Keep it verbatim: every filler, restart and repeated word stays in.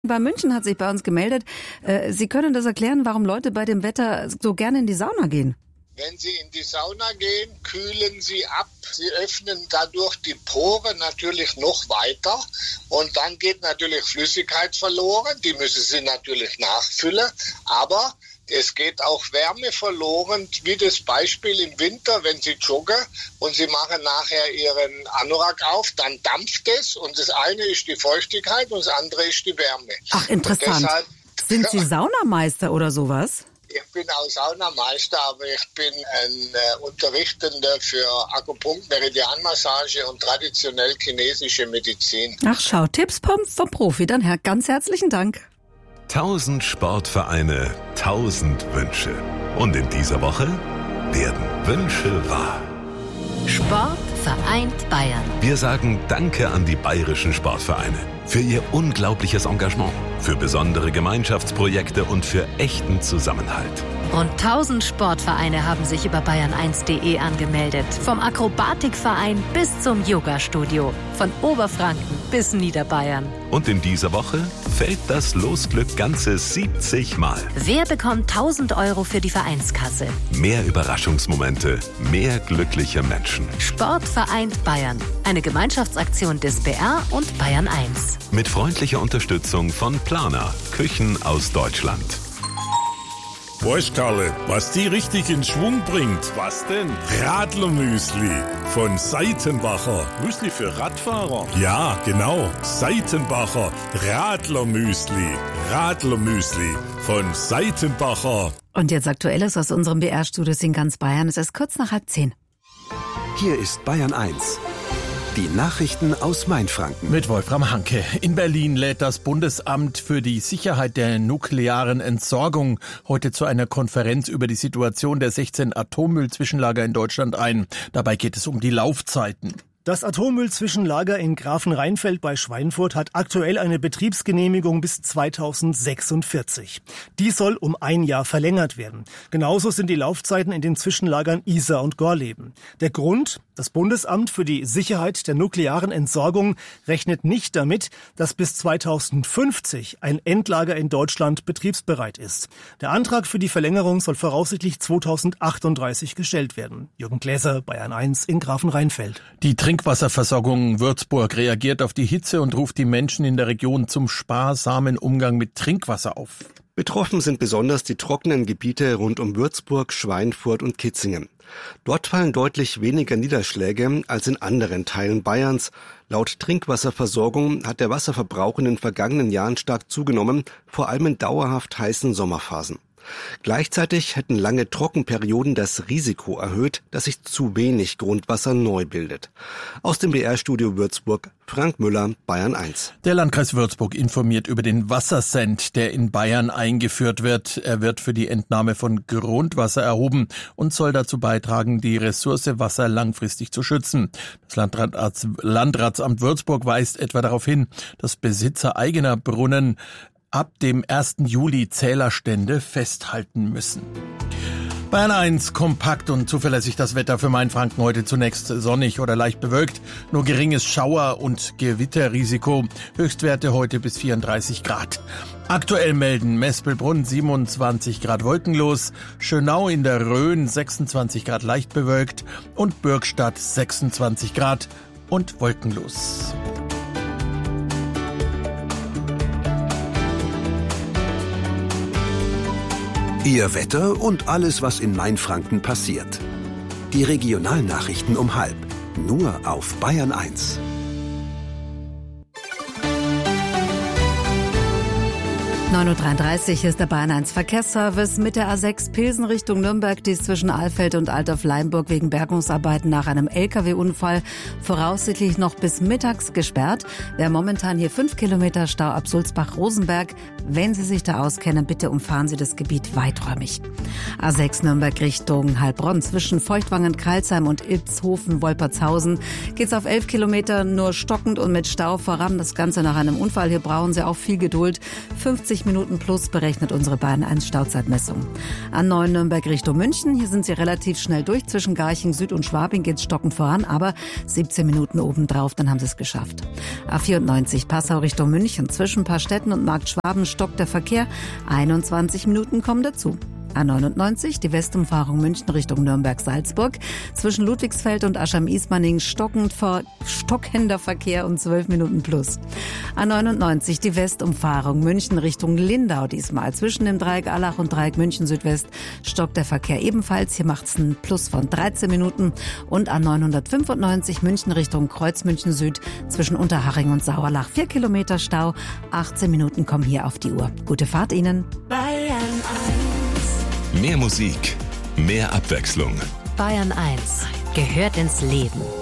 Bei München hat sich bei uns gemeldet. Sie können das erklären, warum Leute bei dem Wetter so gerne in die Sauna gehen? Wenn Sie in die Sauna gehen, kühlen Sie ab. Sie öffnen dadurch die Poren natürlich noch weiter und dann geht natürlich Flüssigkeit verloren. Die müssen Sie natürlich nachfüllen, aber es geht auch Wärme verloren, wie das Beispiel im Winter, wenn Sie joggen und Sie machen nachher Ihren Anorak auf, dann dampft es und das eine ist die Feuchtigkeit und das andere ist die Wärme. Ach, interessant. Deshalb, sind Sie Saunameister oder sowas? Ich bin auch Saunameister, aber ich bin ein äh, Unterrichtender für Akupunkt, Meridianmassage und traditionell chinesische Medizin. Ach schau, Tipps vom, vom Profi, dann Herr, ganz herzlichen Dank. Tausend Sportvereine, tausend Wünsche. Und in dieser Woche werden Wünsche wahr. Sport vereint Bayern. Wir sagen Danke an die bayerischen Sportvereine für ihr unglaubliches Engagement, für besondere Gemeinschaftsprojekte und für echten Zusammenhalt. Rund tausend Sportvereine haben sich über bayern eins punkt de angemeldet. Vom Akrobatikverein bis zum Yoga-Studio. Von Oberfranken bis Niederbayern. Und in dieser Woche fällt das Losglück ganze siebzig Mal. Wer bekommt tausend Euro für die Vereinskasse? Mehr Überraschungsmomente, mehr glückliche Menschen. Sport vereint Bayern. Eine Gemeinschaftsaktion des B R und Bayern eins. Mit freundlicher Unterstützung von Planer, Küchen aus Deutschland. Weißt Karle, was die richtig in Schwung bringt? Was denn? Radlermüsli von Seitenbacher. Müsli für Radfahrer? Ja, genau. Seitenbacher Radlermüsli. Radlermüsli von Seitenbacher. Und jetzt Aktuelles aus unserem B R-Studios in ganz Bayern. Es ist kurz nach halb zehn. Hier ist Bayern eins. Die Nachrichten aus Mainfranken. Mit Wolfram Hanke. In Berlin lädt das Bundesamt für die Sicherheit der nuklearen Entsorgung heute zu einer Konferenz über die Situation der sechzehn Atommüllzwischenlager in Deutschland ein. Dabei geht es um die Laufzeiten. Das Atommüllzwischenlager in Grafenrheinfeld bei Schweinfurt hat aktuell eine Betriebsgenehmigung bis zweitausendsechsundvierzig. Die soll um ein Jahr verlängert werden. Genauso sind die Laufzeiten in den Zwischenlagern Isar und Gorleben. Der Grund? Das Bundesamt für die Sicherheit der nuklearen Entsorgung rechnet nicht damit, dass bis zweitausendfünfzig ein Endlager in Deutschland betriebsbereit ist. Der Antrag für die Verlängerung soll voraussichtlich zweitausendachtunddreißig gestellt werden. Jürgen Gläser, Bayern eins in Grafenrheinfeld. Die Trinkwasserversorgung Würzburg reagiert auf die Hitze und ruft die Menschen in der Region zum sparsamen Umgang mit Trinkwasser auf. Betroffen sind besonders die trockenen Gebiete rund um Würzburg, Schweinfurt und Kitzingen. Dort fallen deutlich weniger Niederschläge als in anderen Teilen Bayerns. Laut Trinkwasserversorgung hat der Wasserverbrauch in den vergangenen Jahren stark zugenommen, vor allem in dauerhaft heißen Sommerphasen. Gleichzeitig hätten lange Trockenperioden das Risiko erhöht, dass sich zu wenig Grundwasser neu bildet. Aus dem B R-Studio Würzburg, Frank Müller, Bayern eins. Der Landkreis Würzburg informiert über den Wassercent, der in Bayern eingeführt wird. Er wird für die Entnahme von Grundwasser erhoben und soll dazu beitragen, die Ressource Wasser langfristig zu schützen. Das Landrats, Landratsamt Würzburg weist etwa darauf hin, dass Besitzer eigener Brunnen ab dem ersten Juli Zählerstände festhalten müssen. Bayern eins, kompakt und zuverlässig das Wetter für Mainfranken. Heute zunächst sonnig oder leicht bewölkt, nur geringes Schauer- und Gewitterrisiko. Höchstwerte heute bis vierunddreißig Grad. Aktuell melden Mespelbrunn siebenundzwanzig Grad wolkenlos, Schönau in der Rhön sechsundzwanzig Grad leicht bewölkt und Bürgstadt sechsundzwanzig Grad und wolkenlos. Ihr Wetter und alles, was in Mainfranken passiert. Die Regionalnachrichten um halb. Nur auf Bayern eins. neun Uhr dreiunddreißig, hier ist der Bayern eins Verkehrsservice mit der A sechs Pilsen Richtung Nürnberg. Die ist zwischen Alfeld und Altdorf-Leimburg wegen Bergungsarbeiten nach einem L K W-Unfall voraussichtlich noch bis mittags gesperrt. Wer momentan hier fünf Kilometer Stau ab Sulzbach-Rosenberg. Wenn Sie sich da auskennen, bitte umfahren Sie das Gebiet weiträumig. A sechs Nürnberg Richtung Heilbronn zwischen Feuchtwangen-Kralsheim und Ilzhofen-Wolpertshausen geht's auf elf Kilometer nur stockend und mit Stau voran. Das Ganze nach einem Unfall. Hier brauchen Sie auch viel Geduld. fünfzig vierzig Minuten plus berechnet unsere Bayern eins Stauzeitmessung. A neun Nürnberg Richtung München. Hier sind Sie relativ schnell durch. Zwischen Garching Süd und Schwabing geht's stockend voran, aber siebzehn Minuten obendrauf, dann haben Sie es geschafft. A vierundneunzig Passau Richtung München. Zwischen Paarstetten und Markt Schwaben stockt der Verkehr. einundzwanzig Minuten kommen dazu. A neunundneunzig, die Westumfahrung München Richtung Nürnberg-Salzburg. Zwischen Ludwigsfeld und Aschheim-Ismaning stockend ver- stockender Verkehr und zwölf Minuten plus. A neunundneunzig, die Westumfahrung München Richtung Lindau diesmal. Zwischen dem Dreieck Allach und Dreieck München Südwest stockt der Verkehr ebenfalls. Hier macht's einen Plus von dreizehn Minuten. Und A neunhundertfünfundneunzig München Richtung Kreuz München Süd. Zwischen Unterhaching und Sauerlach vier Kilometer Stau. achtzehn Minuten kommen hier auf die Uhr. Gute Fahrt Ihnen. Bayern eins. Mehr Musik, mehr Abwechslung. Bayern eins gehört ins Leben.